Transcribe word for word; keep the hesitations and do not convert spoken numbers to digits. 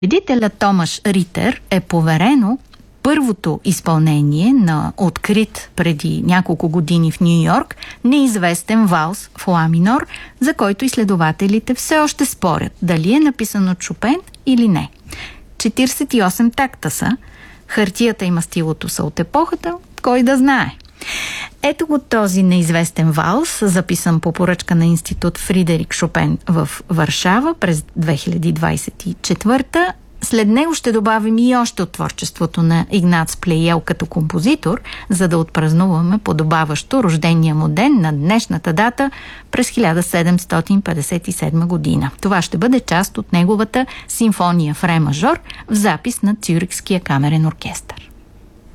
Победителя Томаш Ритер е поверено първото изпълнение на открит преди няколко години в Ню Йорк неизвестен валс в ла минор, за който изследователите все още спорят дали е написан от Шопен или не. четиридесет и осем такта са, хартията и мастилото са от епохата, кой да знае. Ето го този неизвестен валс, записан по поръчка на Институт Фридерик Шопен в Варшава през две хиляди двадесет и четвърта. След него ще добавим и още от творчеството на Игнац Плейел като композитор, за да отпразнуваме подобаващо рождения му ден на днешната дата през хиляда седемстотин петдесет и седма година. Това ще бъде част от неговата симфония в ре мажор в запис на Цюрихския камерен оркестър.